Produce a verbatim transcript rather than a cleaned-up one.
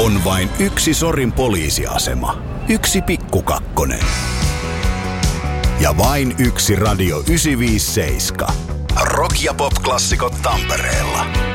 On vain yksi Sorin poliisiasema. Yksi pikkukakkonen. Ja vain yksi Radio yhdeksänsataaviisikymmentäseitsemän. Rock- ja pop-klassikot Tampereella.